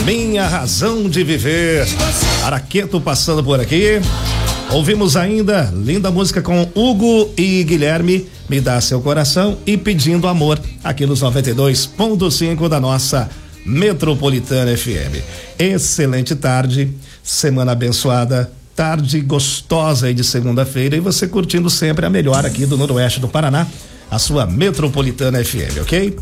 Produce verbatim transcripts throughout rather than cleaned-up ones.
Minha Razão de Viver. Araqueto passando por aqui. Ouvimos ainda linda música com Hugo e Guilherme, Me Dá Seu Coração, e Pedindo Amor, aqui nos noventa e dois ponto cinco da nossa Metropolitana F M. Excelente tarde, semana abençoada, tarde gostosa aí de segunda-feira, e você curtindo sempre a melhor aqui do Noroeste do Paraná, a sua Metropolitana F M, ok?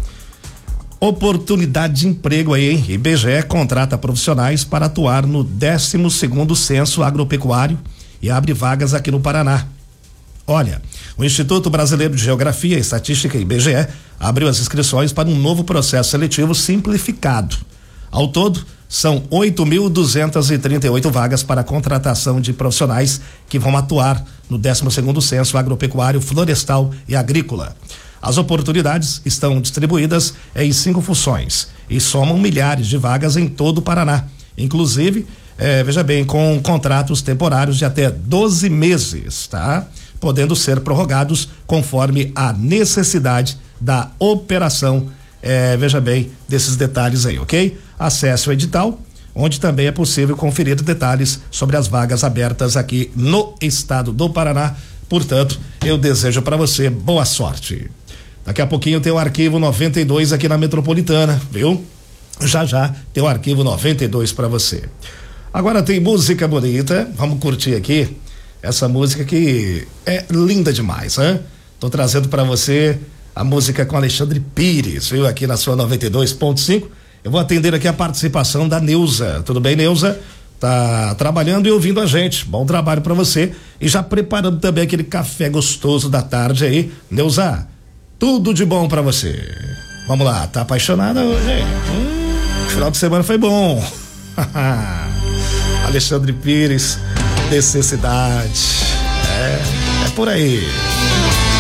Oportunidade de emprego aí, hein? I B G E contrata profissionais para atuar no décimo segundo censo agropecuário e abre vagas aqui no Paraná. Olha, o Instituto Brasileiro de Geografia e Estatística, I B G E, abriu as inscrições para um novo processo seletivo simplificado. Ao todo, são oito mil duzentas e trinta e oito vagas para a contratação de profissionais que vão atuar no décimo segundo censo agropecuário, florestal e agrícola. As oportunidades estão distribuídas em cinco funções e somam milhares de vagas em todo o Paraná, inclusive, eh, veja bem, com contratos temporários de até doze meses, tá? Podendo ser prorrogados conforme a necessidade da operação, eh, veja bem, desses detalhes aí, ok? Acesse o edital, onde também é possível conferir detalhes sobre as vagas abertas aqui no estado do Paraná. Portanto, eu desejo para você boa sorte. Daqui a pouquinho tem o Arquivo noventa e dois aqui na Metropolitana, viu? Já já tem o Arquivo noventa e dois para você. Agora tem música bonita, vamos curtir aqui essa música que é linda demais, hein? Tô trazendo para você a música com Alexandre Pires, viu? Aqui na sua noventa e dois ponto cinco. Eu vou atender aqui a participação da Neuza. Tudo bem, Neuza? Tá trabalhando e ouvindo a gente. Bom trabalho para você e já preparando também aquele café gostoso da tarde aí. Neuza, tudo de bom pra você. Vamos lá, tá apaixonada hoje, hein? Hum, final de semana foi bom. Alexandre Pires, necessidade. É, é por aí.